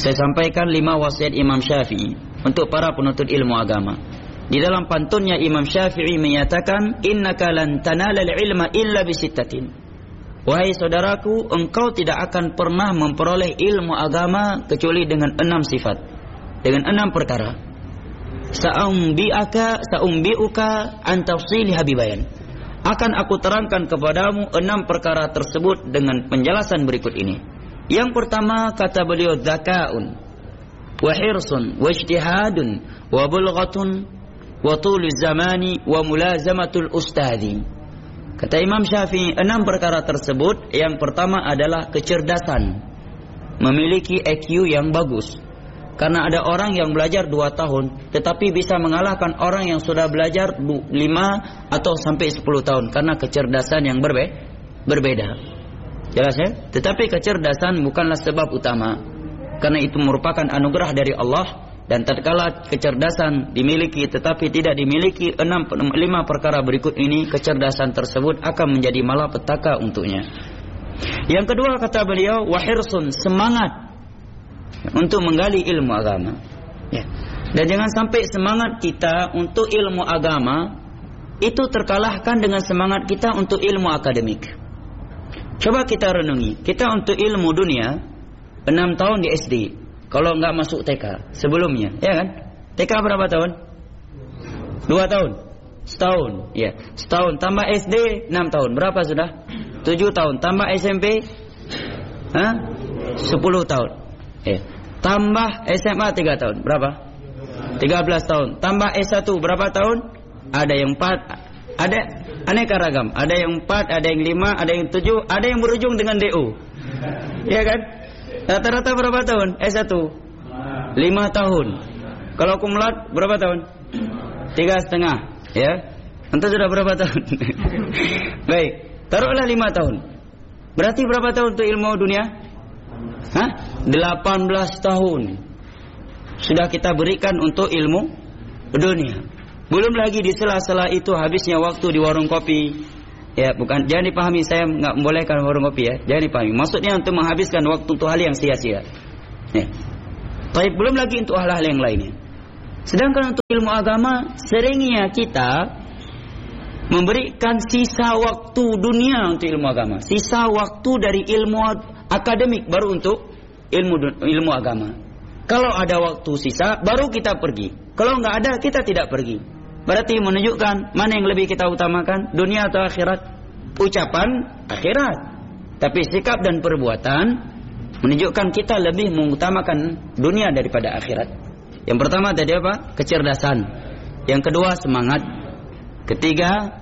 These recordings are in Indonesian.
Saya sampaikan 5 wasiat Imam Syafi'i untuk para penuntut ilmu agama. Di dalam pantunnya Imam Syafi'i menyatakan, innaka lan tanalal ilma illa bisittatin. Wahai saudaraku, engkau tidak akan pernah memperoleh ilmu agama kecuali dengan 6 sifat, dengan 6 perkara. Sa'umbi'uka an tafsiliha bibayan. Akan aku terangkan kepadamu 6 perkara tersebut dengan penjelasan berikut ini. Yang pertama, kata beliau, zaka'un wa hirsun wa ijtihadun wa bulghatun wa tuluz zamani wa mulazamatul ustadhi. Kata Imam Syafi'i, 6 perkara tersebut, yang pertama adalah kecerdasan, memiliki IQ yang bagus. Karena ada orang yang belajar 2 tahun tetapi bisa mengalahkan orang yang sudah belajar 5 atau sampai 10 tahun karena kecerdasan yang berbeda. Jelas ya? Tetapi kecerdasan bukanlah sebab utama, karena itu merupakan anugerah dari Allah. Dan tatkala kecerdasan dimiliki tetapi tidak dimiliki 5 perkara berikut ini, kecerdasan tersebut akan menjadi malapetaka untuknya. Yang kedua, kata beliau, wahirsun, semangat untuk menggali ilmu agama. Ya. Dan jangan sampai semangat kita untuk ilmu agama itu terkalahkan dengan semangat kita untuk ilmu akademik. Coba kita renungi, kita untuk ilmu dunia 6 tahun di SD. Kalau enggak masuk TK sebelumnya, ya kan? TK berapa tahun? 2 tahun. Setahun, ya. Setahun tambah SD 6 tahun. Berapa sudah? 7 tahun. Tambah SMP 10 tahun. Ya. Tambah SMA 3 tahun. Berapa? 13 tahun. Tambah S1 berapa tahun? Ada yang 4, ada aneka ragam. Ada yang 4, ada yang 5, ada yang 7, ada yang berujung dengan DO. Ya kan? Rata-rata berapa tahun? S1 5 tahun. Kalau kumulat berapa tahun? 3,5. Ya. Entah sudah berapa tahun? Baik, taruhlah 5 tahun. Berarti berapa tahun untuk ilmu dunia? 18 tahun sudah kita berikan untuk ilmu dunia. Belum lagi di sela-sela itu habisnya waktu di warung kopi. Ya, bukan, jangan dipahami saya enggak membolehkan warung kopi ya. Jangan dipahami. Maksudnya untuk menghabiskan waktu untuk hal yang sia-sia. Ya. Tapi belum lagi untuk hal-hal yang lainnya. Sedangkan untuk ilmu agama, seringnya kita memberikan sisa waktu dunia untuk ilmu agama, sisa waktu dari ilmu akademik baru untuk ilmu agama. Kalau ada waktu sisa, baru kita pergi. Kalau enggak ada, kita tidak pergi. Berarti menunjukkan mana yang lebih kita utamakan, dunia atau akhirat? Ucapan akhirat, tapi sikap dan perbuatan menunjukkan kita lebih mengutamakan dunia daripada akhirat. Yang pertama tadi apa? Kecerdasan. Yang kedua semangat. Ketiga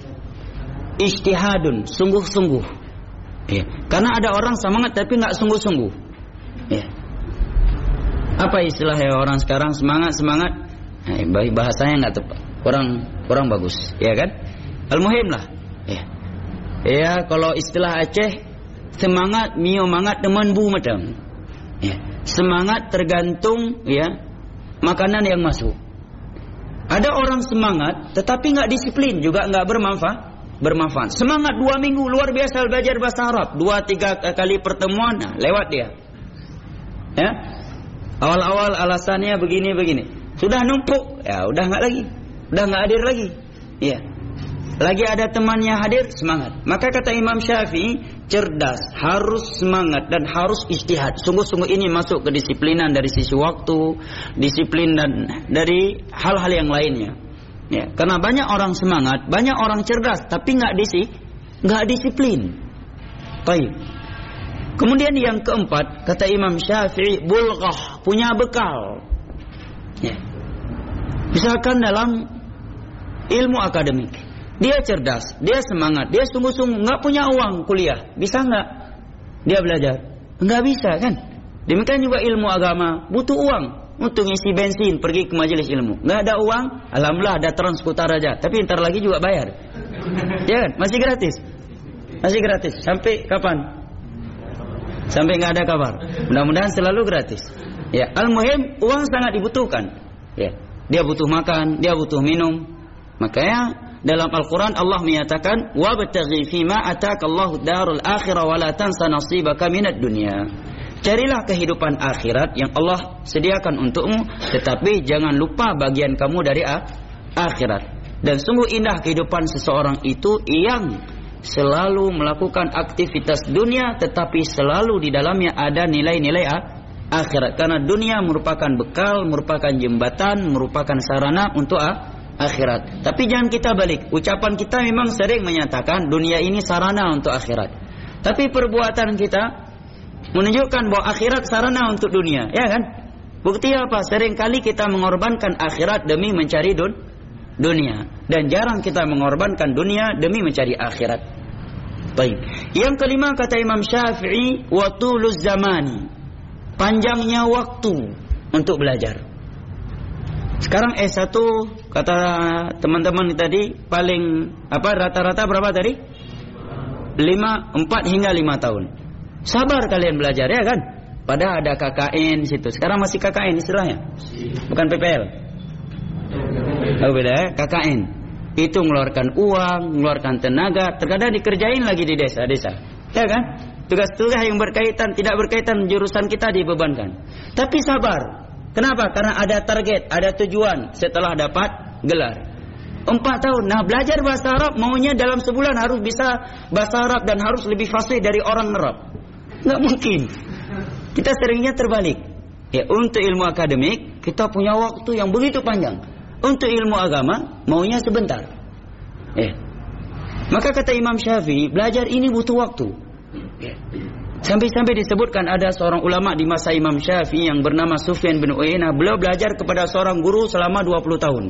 ijtihadun, sungguh-sungguh. Ya. Karena ada orang semangat tapi nggak sungguh-sungguh. Ya. Apa istilahnya orang sekarang semangat? Bahasanya nggak tepat. Kurang bagus, ya kan? Al-muhim lah. Ya, kalau istilah Aceh, semangat mio mangat teman bu macam. Ya, semangat tergantung ya makanan yang masuk. Ada orang semangat tetapi nggak disiplin, juga nggak bermanfaat. Semangat 2 minggu luar biasa belajar bahasa Arab, 2-3 kali pertemuan lewat dia. Ya, awal-awal alasannya begini. Sudah numpuk, ya udah nggak lagi. Udah nggak hadir lagi, ya. Lagi ada temannya hadir, semangat. Maka kata Imam Syafi'i, cerdas, harus semangat dan harus ijtihad. Sungguh-sungguh ini masuk kedisiplinan dari sisi waktu, disiplin dan dari hal-hal yang lainnya. Ya, karena banyak orang semangat, banyak orang cerdas, tapi nggak disiplin. Baik. Kemudian yang keempat, kata Imam Syafi'i, bulghah, punya bekal. Ya. Misalkan dalam ilmu akademik, dia cerdas, dia semangat, dia sungguh-sungguh, nggak punya uang kuliah, bisa nggak dia belajar? Nggak bisa kan? Demikian juga ilmu agama, butuh uang untuk ngisi bensin, pergi ke majelis ilmu. Nggak ada uang, alhamdulillah ada Transkutar aja, tapi ntar lagi juga bayar. Ya kan? Masih gratis. Sampai kapan? Sampai nggak ada kabar. Mudah-mudahan selalu gratis. Ya, al-muhim uang sangat dibutuhkan. Ya, dia butuh makan, dia butuh minum. Makanya dalam Al-Quran Allah menyatakan, wabtaghi fima ataka Allahu darul akhirah wa la tansa nasibaka minad dunya. Carilah kehidupan akhirat yang Allah sediakan untukmu, tetapi jangan lupa bagian kamu dari akhirat. Dan sungguh indah kehidupan seseorang itu yang selalu melakukan aktivitas dunia, tetapi selalu di dalamnya ada nilai-nilai akhirat. Karena dunia merupakan bekal, merupakan jembatan, merupakan sarana untuk akhirat. Tapi jangan kita balik. Ucapan kita memang sering menyatakan dunia ini sarana untuk akhirat. Tapi perbuatan kita menunjukkan bahwa akhirat sarana untuk dunia, ya kan? Bukti apa? Seringkali kita mengorbankan akhirat demi mencari dunia, dan jarang kita mengorbankan dunia demi mencari akhirat. Baik. Yang kelima kata Imam Syafi'i, wa tuluz zamani, panjangnya waktu untuk belajar. Sekarang S1 kata teman-teman tadi paling rata-rata berapa tadi? 4 hingga 5 tahun. Sabar kalian belajar, ya kan? Padahal ada KKN situ. Sekarang masih KKN istilahnya, bukan PPL. Oh beda ya, KKN. Itu mengeluarkan uang, mengeluarkan tenaga, terkadang dikerjain lagi di desa-desa, ya kan? Tugas-tugas yang tidak berkaitan jurusan kita dibebankan. Tapi sabar. Kenapa? Karena ada target, ada tujuan setelah dapat gelar. 4 tahun. Nah, belajar bahasa Arab maunya dalam sebulan harus bisa bahasa Arab dan harus lebih fasih dari orang Arab. Nggak mungkin. Kita seringnya terbalik. Ya, untuk ilmu akademik kita punya waktu yang begitu panjang. Untuk ilmu agama maunya sebentar. Ya. Maka kata Imam Syafi'i, belajar ini butuh waktu. Ya. Sampai-sampai disebutkan ada seorang ulama di masa Imam Syafi'i yang bernama Sufyan bin Uyainah. Beliau belajar kepada seorang guru selama 20 tahun.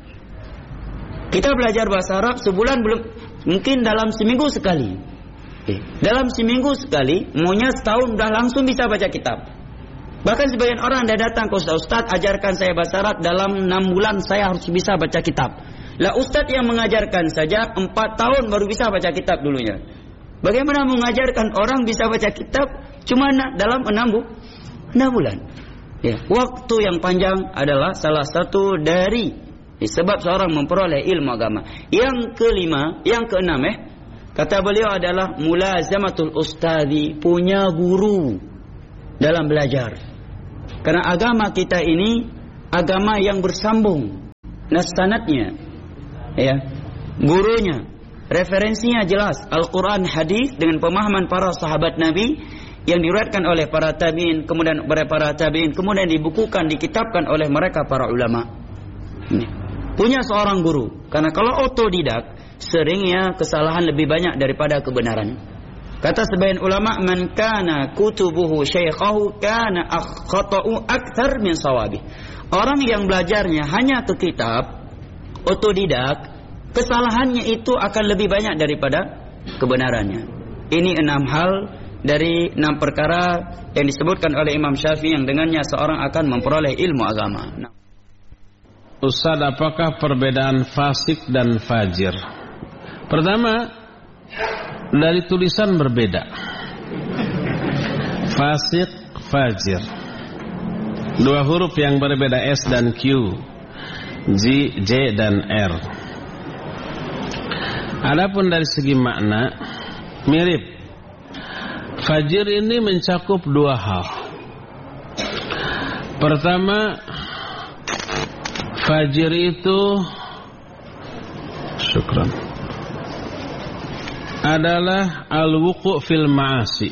Kita belajar bahasa Arab sebulan belum, mungkin dalam seminggu sekali. Dalam seminggu sekali, maunya setahun udah langsung bisa baca kitab. Bahkan sebagian orang ada datang ke Ustaz, ajarkan saya bahasa Arab dalam 6 bulan saya harus bisa baca kitab. Lah Ustaz yang mengajarkan saja 4 tahun baru bisa baca kitab dulunya. Bagaimana mengajarkan orang bisa baca kitab cuma dalam 6 bulan? Ya, waktu yang panjang adalah salah satu dari sebab seorang memperoleh ilmu agama. Yang keenam kata beliau adalah mulazamatul ustadzi, punya guru dalam belajar. Karena agama kita ini agama yang bersambung, nasanatnya, ya, gurunya, referensinya jelas, Al-Quran, hadis dengan pemahaman para sahabat Nabi yang diriwayatkan oleh para tabi'in, kemudian kemudian dibukukan, dikitabkan oleh mereka para ulama. Ini. Punya seorang guru, karena kalau otodidak seringnya kesalahan lebih banyak daripada kebenaran. Kata sebagian ulama, man kana kutubuhu syaikhahu kana akhata'u akthar min sawabi. Orang yang belajarnya hanya ke kitab, otodidak, kesalahannya itu akan lebih banyak daripada kebenarannya. Ini 6 hal dari 6 perkara yang disebutkan oleh Imam Syafi'i yang dengannya seorang akan memperoleh ilmu agama. Ustaz, apakah perbedaan fasik dan fajir? Pertama, dari tulisan berbeda. Fasik, fajir. 2 huruf yang berbeda, S dan Q, J dan R. Adapun dari segi makna mirip. Fajir ini mencakup 2 hal. Pertama, fajir itu adalah al-wuqu' fil ma'asi.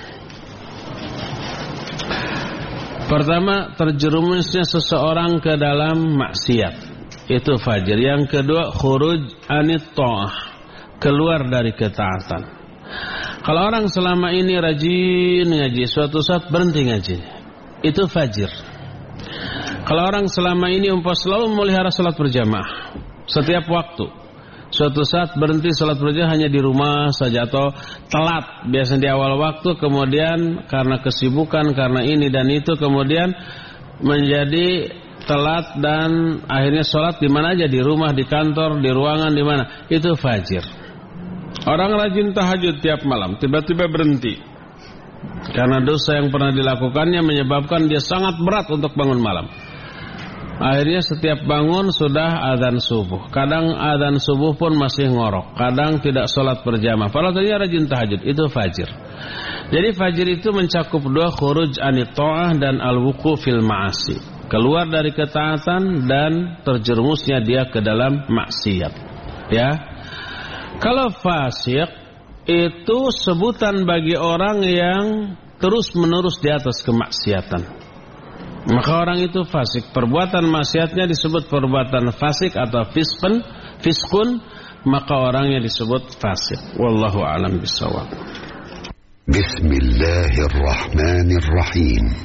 Pertama, terjerumusnya seseorang ke dalam maksiat. Itu fajir. Yang kedua, khuruj anit ta'ah, keluar dari ketaatan. Kalau orang selama ini rajin ngaji, suatu saat berhenti ngaji, itu fajir. Kalau orang selama ini selalu memelihara salat berjamaah setiap waktu, suatu saat berhenti salat berjamaah hanya di rumah saja atau telat biasanya di awal waktu, kemudian karena kesibukan, karena ini dan itu, kemudian menjadi telat dan akhirnya salat di mana aja, di rumah, di kantor, di ruangan, di mana, itu fajir. Orang rajin tahajud tiap malam tiba-tiba berhenti karena dosa yang pernah dilakukannya menyebabkan dia sangat berat untuk bangun malam. Akhirnya setiap bangun sudah adzan subuh. Kadang adzan subuh pun masih ngorok. Kadang tidak sholat berjamaah. Padahal tadinya rajin tahajud. Itu fajr. Jadi fajr itu mencakup dua, khuruj anit ta'ah dan al-wuqu fil ma'asi. Keluar dari ketaatan dan terjerumusnya dia ke dalam maksiat. Ya. Kalau fasik itu sebutan bagi orang yang terus-menerus di atas kemaksiatan. Maka orang itu fasik. Perbuatan maksiatnya disebut perbuatan fasik atau fiskun, maka orangnya disebut fasik. Wallahu a'lam bishawab. Bismillahirrahmanirrahim.